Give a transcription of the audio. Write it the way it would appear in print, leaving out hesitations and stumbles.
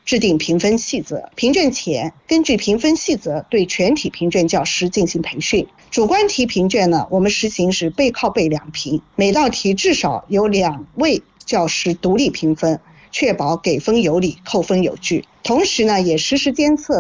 制定评分细则，评卷前根据评分细则对全体评卷教师进行培训。主观题评卷呢，我们实行是背靠背两评，每道题至少有2位教师独立评分，确保给分有理，扣分有据。同时呢，也实时监测